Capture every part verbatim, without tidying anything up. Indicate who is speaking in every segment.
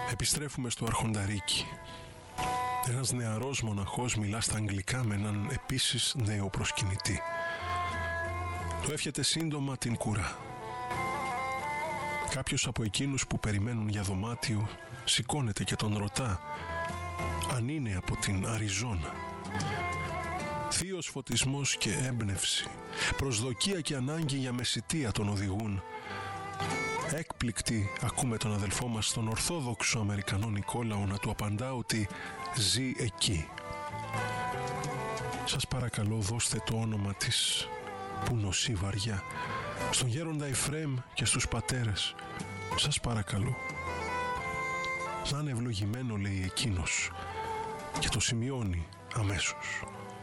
Speaker 1: Επιστρέφουμε στο Αρχονταρίκι. Ένας νεαρός μοναχός μιλά στα αγγλικά με έναν επίσης νέο προσκυνητή. Του εύχεται σύντομα την κουρά. Κάποιος από εκείνους που περιμένουν για δωμάτιο σηκώνεται και τον ρωτά αν είναι από την Αριζόνα. Θείος φωτισμός και έμπνευση, προσδοκία και ανάγκη για μεσιτεία τον οδηγούν. Έκπληκτοι ακούμε τον αδελφό μας, τον Ορθόδοξο Αμερικανό Νικόλαο, να του απαντά ότι ζει εκεί. Σας παρακαλώ, δώστε το όνομα της που νοσεί βαριά στον γέροντα Εφραίμ και στους πατέρες. Σας παρακαλώ. Να είναι ευλογημένο, λέει εκείνος, και το σημειώνει αμέσως.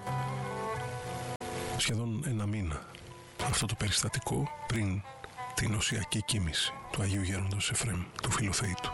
Speaker 1: Σχεδόν ένα μήνα αυτό το περιστατικό πριν την νοσιακή κοίμηση του Αγίου Γέροντος Εφραίμ, του Φιλοθεήτου.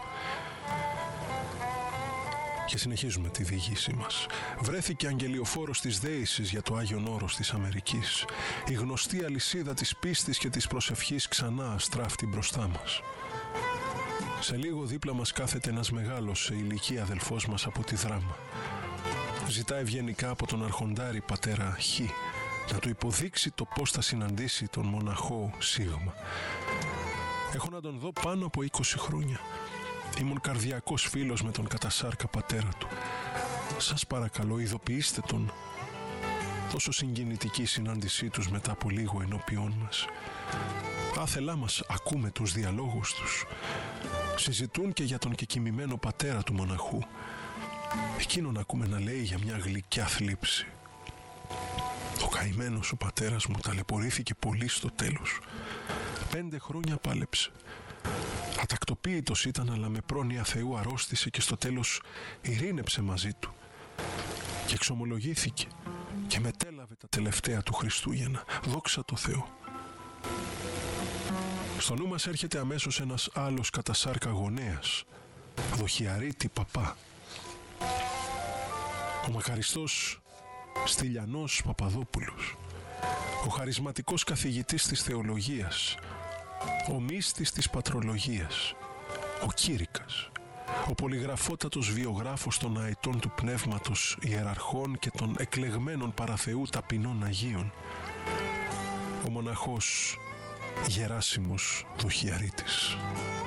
Speaker 1: Και συνεχίζουμε τη διηγήσή μας. Βρέθηκε αγγελιοφόρος της δέησης για το Άγιον Όρος της Αμερικής. Η γνωστή αλυσίδα της πίστης και της προσευχής ξανά αστράφτει μπροστά μας. Σε λίγο δίπλα μας κάθεται ένας μεγάλος σε ηλικία αδελφός μας από τη Δράμα. Ζητά ευγενικά από τον αρχοντάρη πατέρα Χ να του υποδείξει το πώς θα συναντήσει τον μοναχό Σίγμα. Έχω να τον δω πάνω από είκοσι χρόνια. Ήμουν καρδιακός φίλος με τον κατασάρκα πατέρα του. Σας παρακαλώ, ειδοποιήστε τον. Τόσο συγκινητική η συνάντησή τους μετά από λίγο ενώπιόν μας. Άθελά μας ακούμε τους διαλόγους τους. Συζητούν και για τον κεκοιμημένο πατέρα του μοναχού. Εκείνον ακούμε να λέει για μια γλυκιά θλίψη. Ο καημένος ο πατέρας μου ταλαιπωρήθηκε πολύ στο τέλος. Πέντε χρόνια πάλεψε. Ατακτοποίητος ήταν, αλλά με πρόνοια Θεού αρρώστησε και στο τέλος ειρήνεψε μαζί του και εξομολογήθηκε και μετέλαβε τα τελευταία του Χριστούγεννα. Δόξα τω Θεώ. Στο νου μας έρχεται αμέσως ένας άλλος κατασάρκα γονέας, Δοχιαρίτη Παπά. Ο μακαριστός Στυλιανός Παπαδόπουλος, ο χαρισματικός καθηγητής της θεολογίας, ο μύστης της πατρολογίας, ο Κήρυκας, ο πολυγραφότατος βιογράφος των αετών του πνεύματος ιεραρχών και των εκλεγμένων παραθεού ταπεινών Αγίων, ο μοναχός Γεράσιμος Δοχιαρίτης.